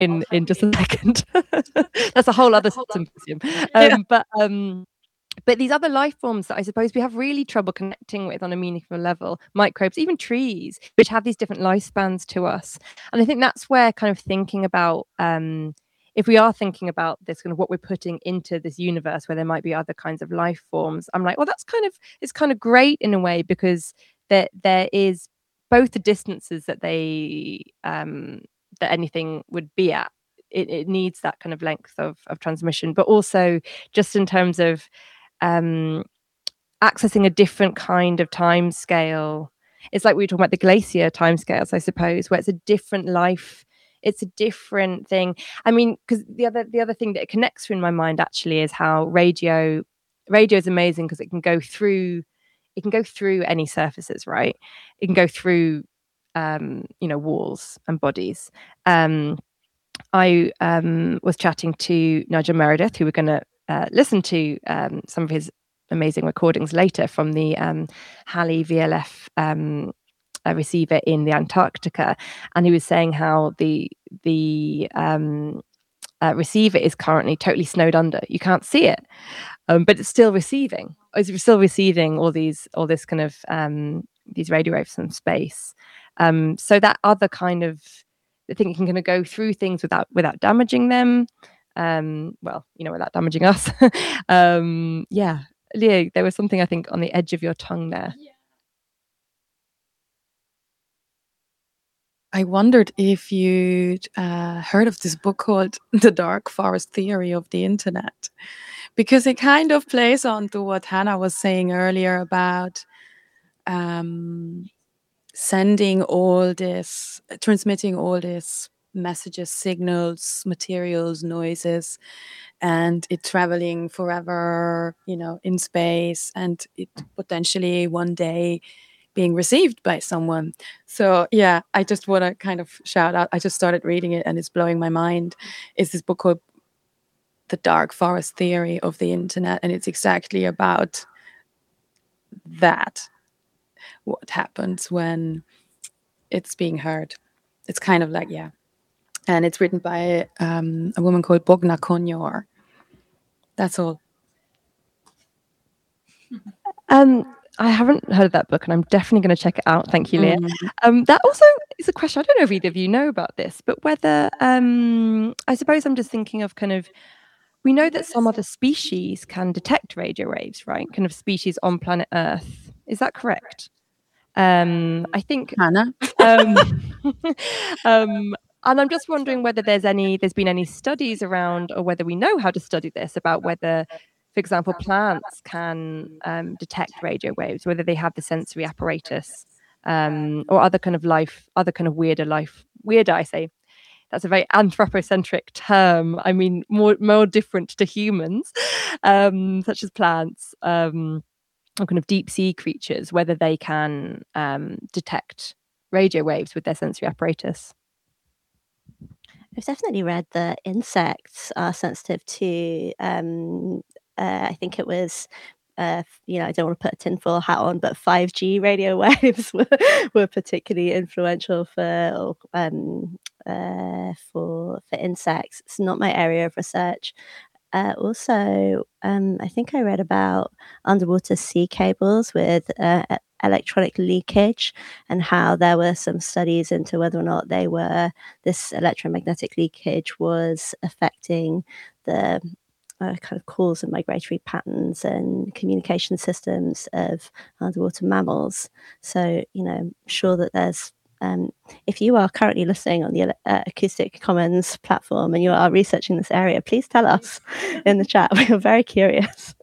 in just a second. That's a whole other symposium. Yeah. But these other life forms that I suppose we have really trouble connecting with on a meaningful level, microbes, even trees, which have these different lifespans to us. And I think that's where kind of thinking about, if we are thinking about this kind of what we're putting into this universe where there might be other kinds of life forms, I'm like, well, it's kind of great in a way, because there is both the distances that that anything would be at. It needs that kind of length of transmission, but also just in terms of accessing a different kind of time scale. It's like we were talking about the glacier timescales, I suppose, where it's a different life. It's a different thing. I mean, because the other thing that it connects to in my mind actually is how radio is amazing, because it can go through any surfaces, right? It can go through walls and bodies. I was chatting to Nigel Meredith, who we're going to listen to some of his amazing recordings later from the Halley VLF receiver in the Antarctica, and he was saying how the receiver is currently totally snowed under. You can't see it, but it's still receiving. It's still receiving all this kind of these radio waves from space. So that other kind of, I think it can kind of go through things without damaging them. Without damaging us. Yeah, Leo, there was something I think on the edge of your tongue there. Yeah. I wondered if you'd heard of this book called The Dark Forest Theory of the Internet, because it kind of plays on to what Hannah was saying earlier about transmitting all this messages, signals, materials, noises, and it traveling forever, in space, and it potentially one day being received by someone. So yeah, I just want to kind of shout out, I just started reading it and it's blowing my mind. It's this book called The Dark Forest Theory of the Internet, and it's exactly about that, what happens when it's being heard. It's kind of like, yeah. And it's written by a woman called Bogna Konyor. That's all. I haven't heard of that book, and I'm definitely going to check it out. Thank you, Leah. That also is a question. I don't know if either of you know about this, but whether I suppose I'm just thinking of kind of, we know that some other species can detect radio waves, right? Kind of species on planet Earth. Is that correct? I think Hannah. And I'm just wondering whether there's been any studies around, or whether we know how to study this, about whether, for example, plants can detect radio waves, whether they have the sensory apparatus, or other kind of weirder, I say. That's a very anthropocentric term. I mean, more different to humans, such as plants, or kind of deep sea creatures, whether they can detect radio waves with their sensory apparatus. I've definitely read that insects are sensitive to, I think it was, I don't want to put a tinfoil hat on, but 5G radio waves were particularly influential for insects. It's not my area of research. Also, I think I read about underwater sea cables with electronic leakage, and how there were some studies into whether or not this electromagnetic leakage was affecting the kind of calls and migratory patterns and communication systems of underwater mammals. So, I'm sure that there's, if you are currently listening on the Acoustic Commons platform and you are researching this area, please tell us in the chat. We are very curious.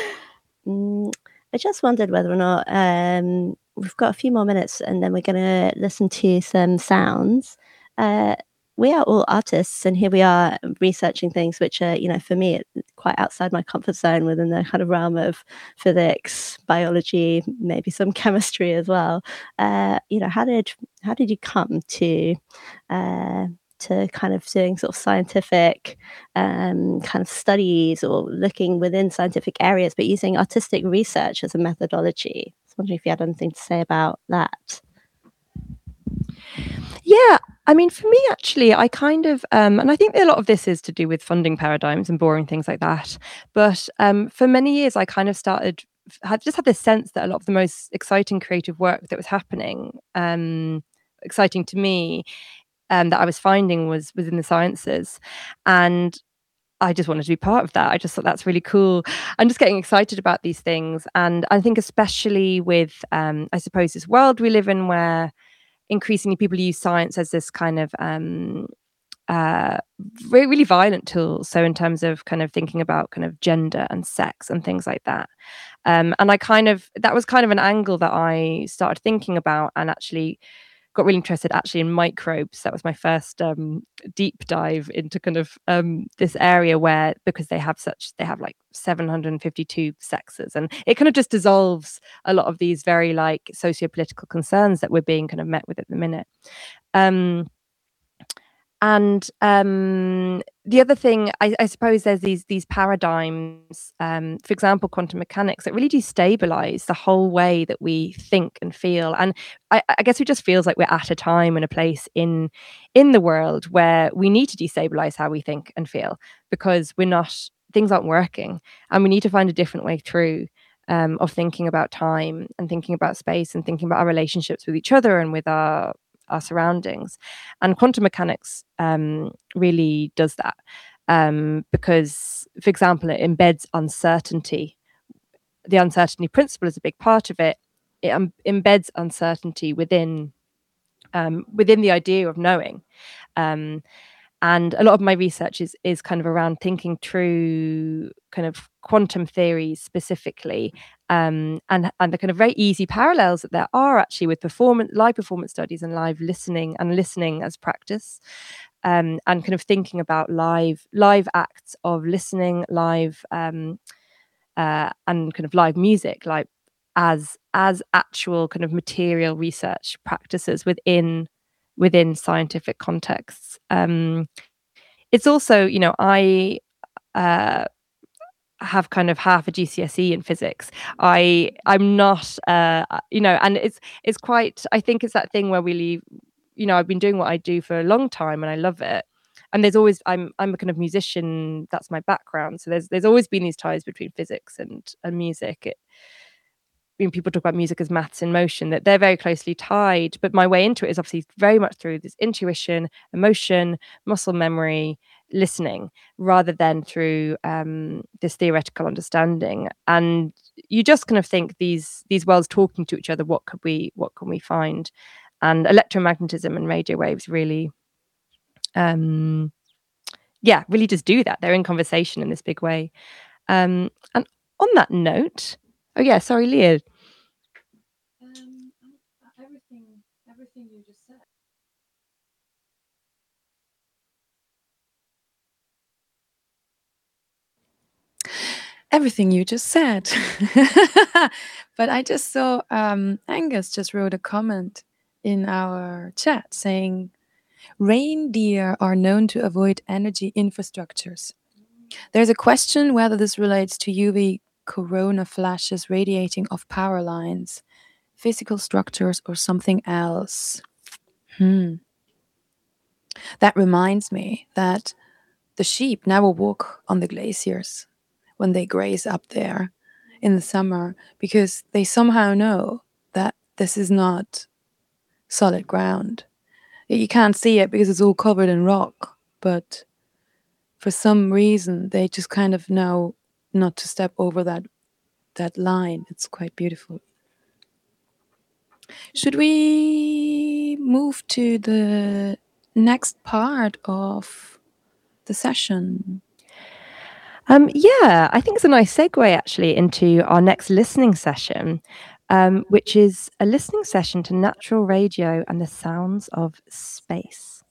I just wondered whether or not, we've got a few more minutes and then we're going to listen to some sounds. We are all artists, and here we are researching things which are, for me, quite outside my comfort zone, within the kind of realm of physics, biology, maybe some chemistry as well. How did you come to kind of doing sort of scientific kind of studies, or looking within scientific areas, but using artistic research as a methodology? I was wondering if you had anything to say about that. Yeah, I mean, for me, actually, I kind of, and I think a lot of this is to do with funding paradigms and boring things like that. But for many years, I kind of just had this sense that a lot of the most exciting creative work that was happening, exciting to me, that I was finding was within the sciences. And I just wanted to be part of that. I just thought that's really cool. I'm just getting excited about these things. And I think especially with, I suppose, this world we live in where increasingly people use science as this kind of really violent tool. So in terms of kind of thinking about kind of gender and sex and things like that. And that was kind of an angle that I started thinking about, and actually got really interested in microbes. That was my first deep dive into kind of this area where, because they have like 752 sexes, and it kind of just dissolves a lot of these very like socio-political concerns that we're being kind of met with at the minute. And the other thing, I suppose, there's these paradigms, for example, quantum mechanics, that really destabilize the whole way that we think and feel. And I guess it just feels like we're at a time and a place in the world where we need to destabilize how we think and feel, because things aren't working, and we need to find a different way through. Of thinking about time and thinking about space and thinking about our relationships with each other and with our surroundings. And quantum mechanics really does that, because, for example, it embeds uncertainty. The uncertainty principle is a big part of it. It embeds uncertainty within the idea of knowing. And a lot of my research is kind of around thinking through kind of quantum theories specifically, and the kind of very easy parallels that there are actually with live performance studies and live listening as practice, and kind of thinking about live acts of listening, live and kind of live music, like as actual kind of material research practices within scientific contexts. It's also, I have kind of half a GCSE in physics. I'm not, and it's quite, I think it's that thing where we leave, I've been doing what I do for a long time and I love it. And there's always, I'm a kind of musician, that's my background. So there's always been these ties between physics and music. When people talk about music as maths in motion, that they're very closely tied. But my way into it is obviously very much through this intuition, emotion, muscle memory, listening, rather than through this theoretical understanding. And you just kind of think these worlds talking to each other, what can we find? And electromagnetism and radio waves really really just do that. They're in conversation in this big way. And on that note, oh yeah, sorry, Leah. Everything you just said. Everything you just said. But I just saw Angus just wrote a comment in our chat saying, reindeer are known to avoid energy infrastructures. There's a question whether this relates to UV corona flashes radiating off power lines, physical structures, or something else. That reminds me that the sheep never walk on the glaciers when they graze up there in the summer, because they somehow know that this is not solid ground. You can't see it because it's all covered in rock, but for some reason they just kind of know not to step over that line. It's quite beautiful. Should we move to the next part of the session? Yeah, I think it's a nice segue actually into our next listening session, which is a listening session to natural radio and the sounds of space.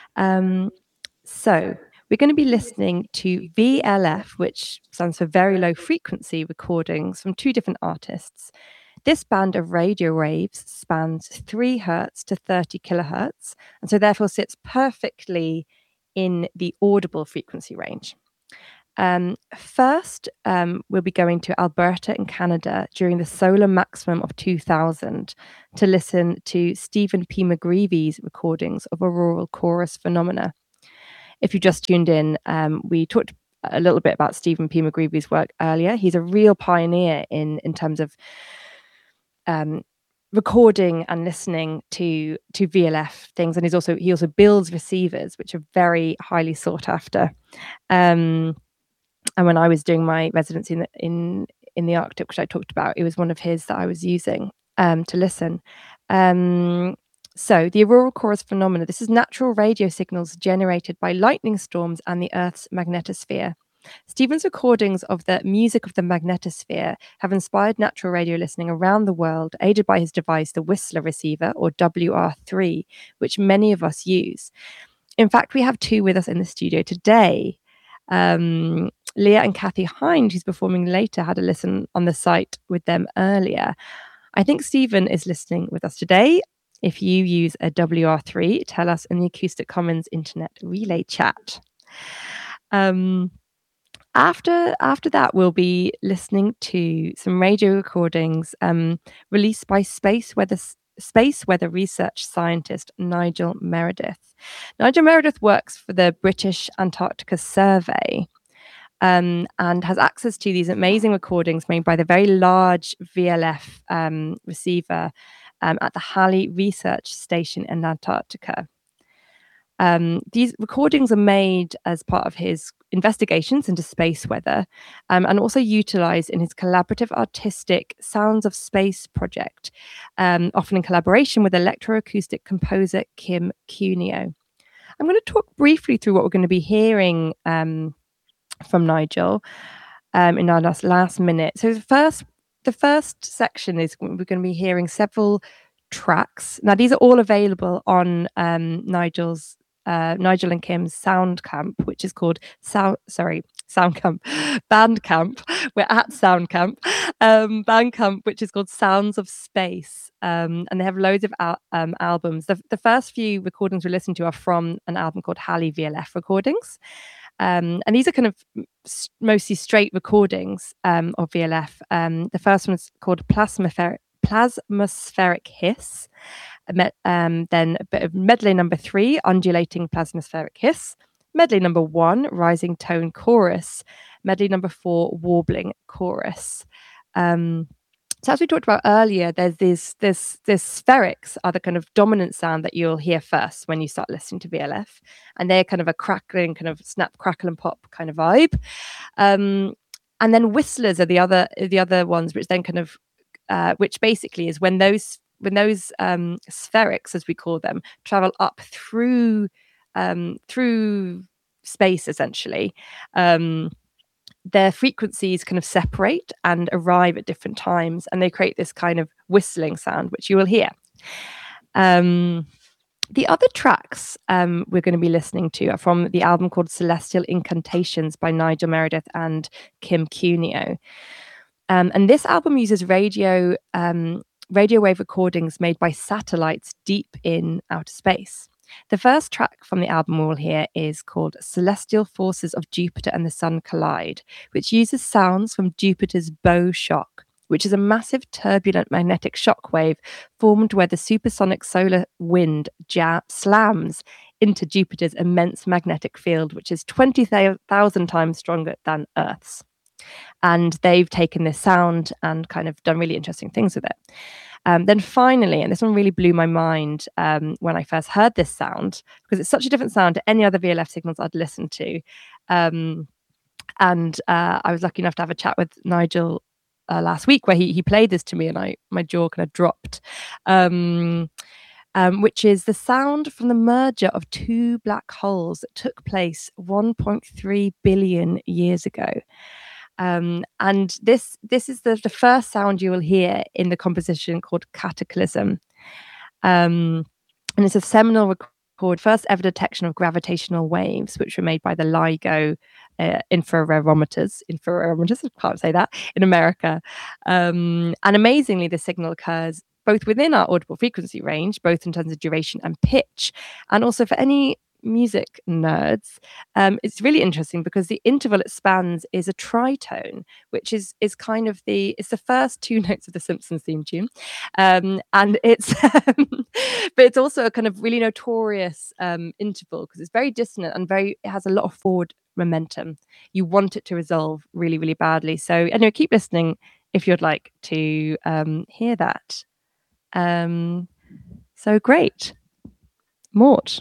So we're going to be listening to VLF, which stands for Very Low Frequency recordings from two different artists. This band of radio waves spans 3 Hz to 30 kilohertz, and so therefore sits perfectly in the audible frequency range. First, we'll be going to Alberta in Canada during the solar maximum of 2000 to listen to Stephen P. McGreevy's recordings of auroral chorus phenomena. If you just tuned in, we talked a little bit about Stephen P. McGreevy's work earlier. He's a real pioneer in terms of recording and listening to VLF things, and he also builds receivers which are very highly sought after. And when I was doing my residency in the Arctic, which I talked about, it was one of his that I was using to listen. So the auroral chorus phenomena, this is natural radio signals generated by lightning storms and the Earth's magnetosphere. Stephen's recordings of the music of the magnetosphere have inspired natural radio listening around the world, aided by his device, the Whistler receiver, or WR3, which many of us use. In fact, we have two with us in the studio today. Leah and Kathy Hind, who's performing later, had a listen on the site with them earlier. I think Stephen is listening with us today. If you use a WR3, tell us in the Acoustic Commons Internet Relay chat. After that, we'll be listening to some radio recordings released by space weather research scientist Nigel Meredith. Nigel Meredith works for the British Antarctica Survey and has access to these amazing recordings made by the very large VLF receiver at the Halley Research Station in Antarctica. These recordings are made as part of his investigations into space weather and also utilized in his collaborative artistic Sounds of Space project, often in collaboration with electroacoustic composer Kim Cuneo. I'm going to talk briefly through what we're going to be hearing from Nigel in our last minute. So the first section is we're going to be hearing several tracks. Now, these are all available on Nigel and Kim's Soundcamp, which is called Bandcamp. We're at Soundcamp. Bandcamp, which is called Sounds of Space. And they have loads of albums. The first few recordings we listened to are from an album called Halley VLF Recordings. And these are kind of mostly straight recordings of VLF. The first one's called Plasmaspheric Hiss. Then a bit of medley number 3, Undulating Plasmaspheric Hiss. Medley number 1, Rising Tone Chorus. Medley number 4, Warbling Chorus. So as we talked about earlier, there's this spherics are the kind of dominant sound that you'll hear first when you start listening to VLF, and they're kind of a crackling, kind of snap, crackle, and pop kind of vibe. And then whistlers are the other ones, which then kind of which basically is when those spherics, as we call them, travel up through space, essentially. Their frequencies kind of separate and arrive at different times, and they create this kind of whistling sound, which you will hear. The other tracks we're going to be listening to are from the album called Celestial Incantations by Nigel Meredith and Kim Cuneo. And this album uses radio wave recordings made by satellites deep in outer space. The first track from the album we'll hear is called Celestial Forces of Jupiter and the Sun Collide, which uses sounds from Jupiter's bow shock, which is a massive turbulent magnetic shock wave formed where the supersonic solar wind slams into Jupiter's immense magnetic field, which is 20,000 times stronger than Earth's. And they've taken this sound and kind of done really interesting things with it. Then finally, and this one really blew my mind when I first heard this sound, because it's such a different sound to any other VLF signals I'd listened to. And I was lucky enough to have a chat with Nigel last week where he played this to me, and my jaw kind of dropped, which is the sound from the merger of two black holes that took place 1.3 billion years ago. And this is the first sound you will hear in the composition called Cataclysm. And it's a seminal record, first ever detection of gravitational waves, which were made by the LIGO interferometers, I can't say that, in America. And amazingly, the signal occurs both within our audible frequency range, both in terms of duration and pitch, and also for any music nerds, it's really interesting because the interval it spans is a tritone, which is kind of it's the first two notes of the Simpsons theme tune, and it's but it's also a kind of really notorious interval because it's very dissonant and it has a lot of forward momentum. You want it to resolve really, really badly. So anyway, keep listening if you'd like to hear that. So great. Mort.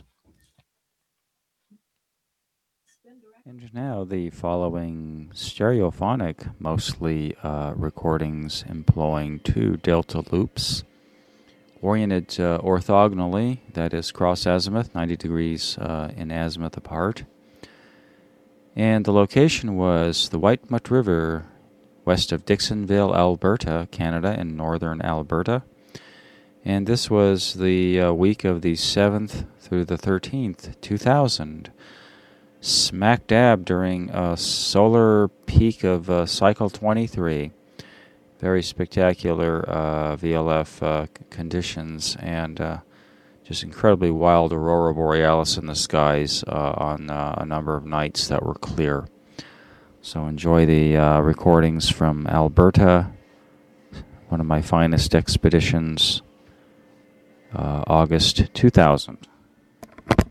And now the following stereophonic, mostly recordings employing two delta loops, oriented orthogonally, that is cross-azimuth, 90 degrees in azimuth apart. And the location was the Whitemud River, west of Dixonville, Alberta, Canada, in northern Alberta. And this was the week of the 7th through the 13th, 2000. Smack dab during a solar peak of cycle 23. Very spectacular VLF conditions and just incredibly wild aurora borealis in the skies on a number of nights that were clear. So enjoy the recordings from Alberta, one of my finest expeditions, August 2000.